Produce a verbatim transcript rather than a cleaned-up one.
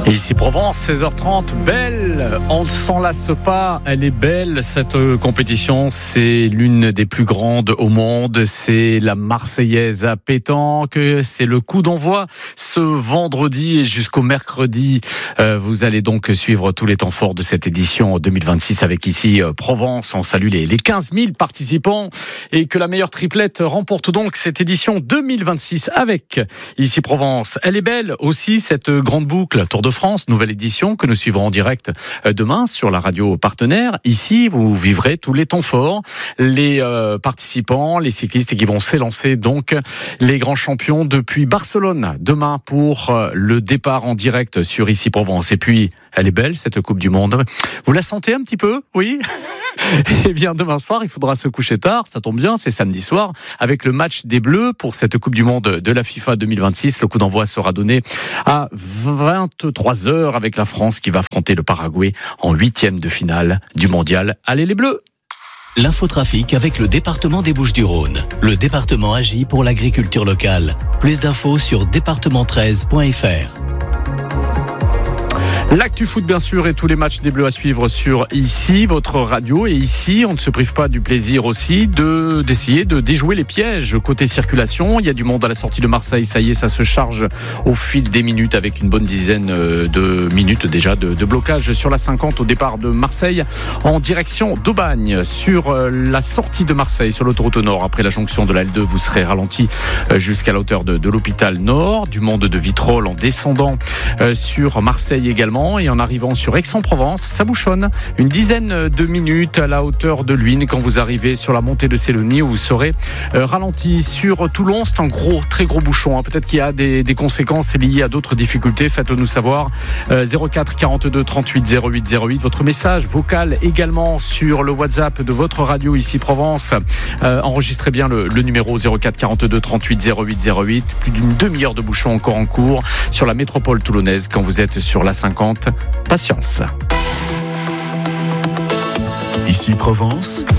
Et ici Provence, seize heures trente, belle, on ne s'en lasse pas, elle est belle cette compétition, c'est l'une des plus grandes au monde, c'est la Marseillaise à pétanque, c'est le coup d'envoi ce vendredi et jusqu'au mercredi. Euh, vous allez donc suivre tous les temps forts de cette édition deux mille vingt-six avec ici Provence. On salue les, les quinze mille participants et que la meilleure triplette remporte donc cette édition deux mille vingt-six avec ici Provence. Elle est belle aussi cette grande boucle Tour de France, nouvelle édition que nous suivrons en direct demain sur la radio partenaire. Ici, vous vivrez tous les temps forts, les euh, participants, les cyclistes qui vont s'élancer donc les grands champions depuis Barcelone demain pour euh, le départ en direct sur ici Provence. Et puis, elle est belle cette Coupe du Monde. Vous la sentez un petit peu, oui? Eh bien, demain soir, il faudra se coucher tard. Ça tombe bien, c'est samedi soir. Avec le match des Bleus pour cette Coupe du Monde de la FIFA deux mille vingt-six. Le coup d'envoi sera donné à vingt-trois heures avec la France qui va affronter le Paraguay en huitième de finale du mondial. Allez les Bleus! L'infotrafic avec le département des Bouches-du-Rhône. Le département agit pour l'agriculture locale. Plus d'infos sur département treize point f r. L'actu foot bien sûr et tous les matchs des Bleus à suivre sur ici, votre radio. Et ici, on ne se prive pas du plaisir aussi de, d'essayer de déjouer les pièges côté circulation. Il y a du monde à la sortie de Marseille, ça y est, ça se charge au fil des minutes avec une bonne dizaine de minutes déjà de, de blocage sur la cinquante au départ de Marseille en direction d'Aubagne. Sur la sortie de Marseille, sur l'autoroute nord, après la jonction de la L deux, vous serez ralenti jusqu'à la hauteur de, de l'hôpital Nord. Du monde de Vitrolles en descendant sur Marseille également. Et en arrivant sur Aix-en-Provence, ça bouchonne une dizaine de minutes à la hauteur de Luynes quand vous arrivez sur la montée de Sélonie où vous serez euh, ralenti. Sur Toulon, c'est un gros, très gros bouchon. Hein. Peut-être qu'il y a des, des conséquences liées à d'autres difficultés. Faites-le nous savoir. Euh, zéro quatre quarante-deux trente-huit zéro huit zéro huit. Votre message vocal également sur le WhatsApp de votre radio ici Provence. Euh, enregistrez bien le, le numéro zéro quatre quarante-deux trente-huit zéro huit zéro huit. Plus d'une demi-heure de bouchon encore en cours sur la métropole toulonnaise quand vous êtes sur la cinquante. Patience. Ici Provence,